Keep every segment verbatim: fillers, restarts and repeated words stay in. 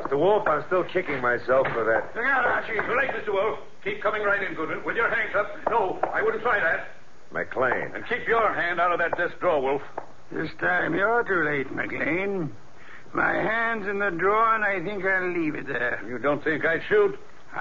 Mister Wolf, I'm still kicking myself for that. Look out, Archie. Too late, Mister Wolf. Keep coming right in, Goodwin, with your hands up. No, I wouldn't try that. McLean. And keep your hand out of that desk drawer, Wolf. This time you're too late, McLean. My hand's in the drawer, and I think I'll leave it there. You don't think I'd shoot?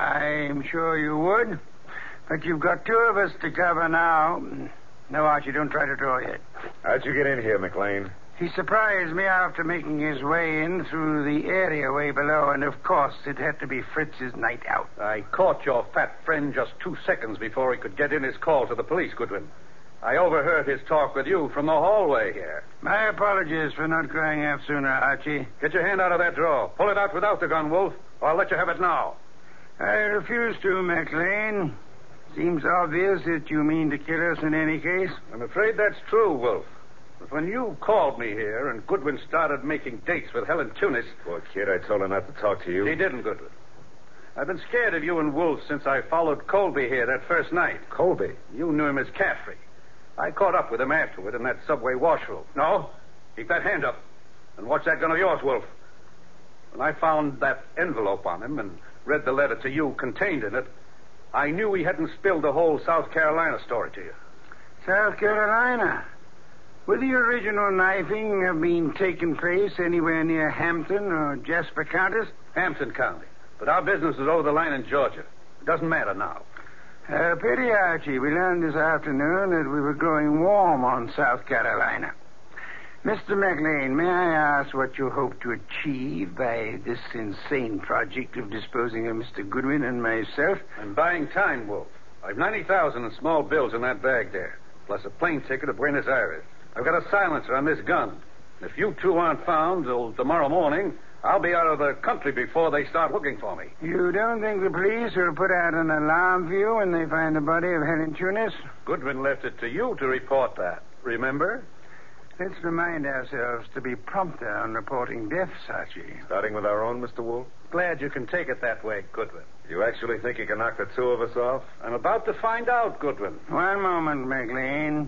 I'm sure you would. But you've got two of us to cover now. No, Archie, don't try to draw yet. How'd you get in here, McLean? He surprised me after making his way in through the area way below, and of course it had to be Fritz's night out. I caught your fat friend just two seconds before he could get in his call to the police, Goodwin. I overheard his talk with you from the hallway here. My apologies for not crying out sooner, Archie. Get your hand out of that drawer. Pull it out without the gun, Wolf, or I'll let you have it now. I refuse to, McLean. Seems obvious that you mean to kill us in any case. I'm afraid that's true, Wolf. But when you called me here and Goodwin started making dates with Helen Tunis... Poor kid, I told her not to talk to you. He didn't, Goodwin. I've been scared of you and Wolf since I followed Colby here that first night. Colby? You knew him as Caffrey. I caught up with him afterward in that subway washroom. No, keep that hand up. And watch that gun of yours, Wolf. When I found that envelope on him and read the letter to you contained in it, I knew he hadn't spilled the whole South Carolina story to you. South Carolina? Would the original knifing have been taking place anywhere near Hampton or Jasper counties? Hampton County. But our business is over the line in Georgia. It doesn't matter now. Uh, pity, Archie. We learned this afternoon that we were growing warm on South Carolina. Mister McLean, may I ask what you hope to achieve by this insane project of disposing of Mister Goodwin and myself? I'm buying time, Wolf. I've ninety thousand in small bills in that bag there, plus a plane ticket to Buenos Aires. I've got a silencer on this gun. If you two aren't found till tomorrow morning, I'll be out of the country before they start looking for me. You don't think the police will put out an alarm for you when they find the body of Helen Tunis? Goodwin left it to you to report that. Remember? Let's remind ourselves to be prompter on reporting deaths, Archie. Starting with our own, Mister Wolf? Glad you can take it that way, Goodwin. You actually think you can knock the two of us off? I'm about to find out, Goodwin. One moment, McLean.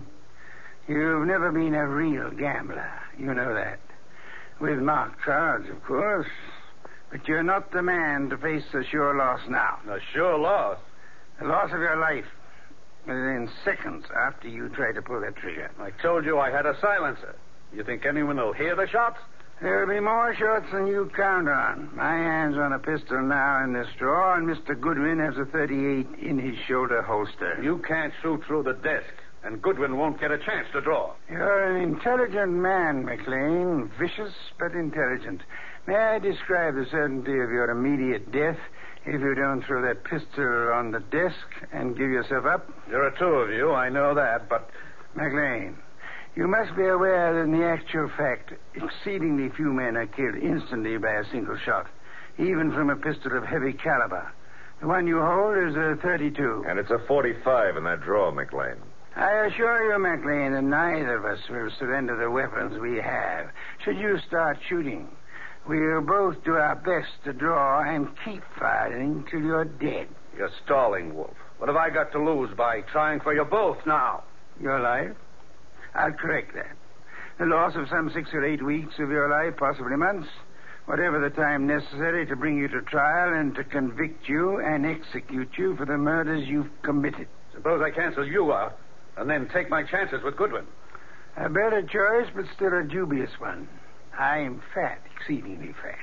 You've never been a real gambler. You know that. With marked cards, of course. But you're not the man to face a sure loss now. A sure loss? The loss of your life. Within seconds after you try to pull that trigger. I told you I had a silencer. You think anyone will hear the shots? There'll be more shots than you count on. My hand's on a pistol now in this drawer, and Mister Goodwin has a thirty-eight in his shoulder holster. You can't shoot through the desk, and Goodwin won't get a chance to draw. You're an intelligent man, McLean. Vicious, but intelligent. May I describe the certainty of your immediate death if you don't throw that pistol on the desk and give yourself up? There are two of you, I know that, but... McLean, you must be aware that in the actual fact, exceedingly few men are killed instantly by a single shot, even from a pistol of heavy caliber. The one you hold is a thirty-two. And it's a forty-five in that drawer, McLean. I assure you, McLean, that neither of us will surrender the weapons we have. Should you start shooting, we'll both do our best to draw and keep firing until you're dead. You're stalling, Wolf. What have I got to lose by trying for you both now? Your life? I'll correct that. The loss of some six or eight weeks of your life, possibly months. Whatever the time necessary to bring you to trial and to convict you and execute you for the murders you've committed. Suppose I cancel you out and then take my chances with Goodwin. A better choice, but still a dubious one. I'm fat, exceedingly fat.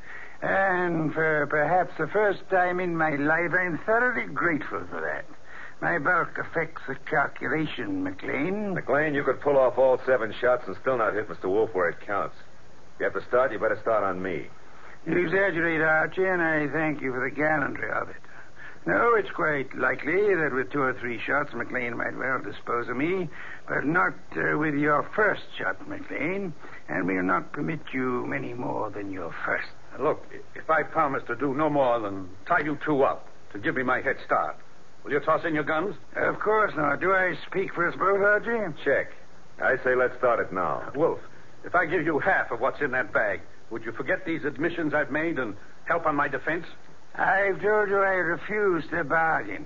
And for perhaps the first time in my life, I'm thoroughly grateful for that. My bulk affects the calculation, McLean. McLean, you could pull off all seven shots and still not hit Mister Wolf where it counts. If you have to start, you better start on me. You exaggerate, Archie, and I thank you for the gallantry of it. No, it's quite likely that with two or three shots, McLean might well dispose of me, but not uh, with your first shot, McLean, and we'll not permit you many more than your first. Look, if I promise to do no more than tie you two up to give me my head start, will you toss in your guns? Of course not. Do I speak for us both, Archie? Check. I say let's start it now. Wolf, if I give you half of what's in that bag, would you forget these admissions I've made and help on my defense? I've told you I refuse to bargain.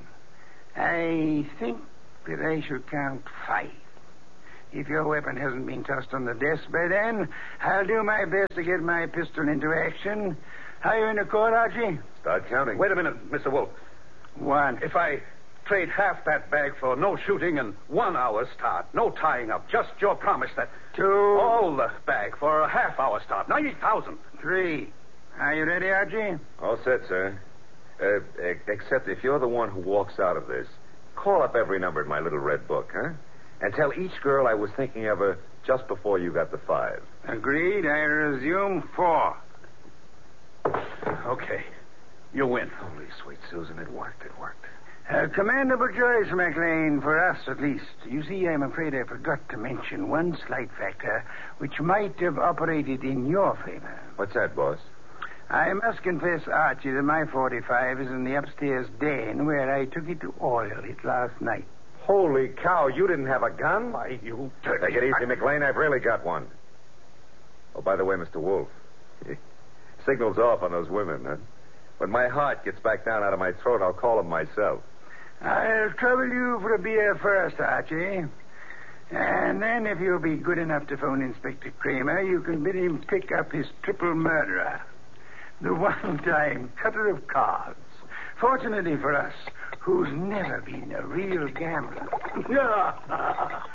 I think that I should count five. If your weapon hasn't been tossed on the desk by then, I'll do my best to get my pistol into action. How you in the court, Archie? Start counting. Wait a minute, Mister Wolf. One. If I trade half that bag for no shooting and one hour start, no tying up, just your promise that... Two. All the bag for a half hour start, ninety thousand. Three. Are you ready, Archie? All set, sir. Uh, ex- except if you're the one who walks out of this, call up every number in my little red book, huh? And tell each girl I was thinking of her just before you got the five. Agreed. I resume four. Okay. You win. Holy sweet Susan, it worked, it worked. A commendable choice, McLean, for us at least. You see, I'm afraid I forgot to mention one slight factor which might have operated in your favor. What's that, boss? I must confess, Archie, that my forty-five is in the upstairs den where I took it to oil it last night. Holy cow, you didn't have a gun? Why, you... Take it easy, McLean. I've really got one. Oh, by the way, Mister Wolf, signal's off on those women, huh? When my heart gets back down out of my throat, I'll call them myself. I'll trouble you for a beer first, Archie. And then, if you'll be good enough to phone Inspector Kramer, you can bid him pick up his triple murderer. The one-time cutter of cards. Fortunately for us, who's never been a real gambler.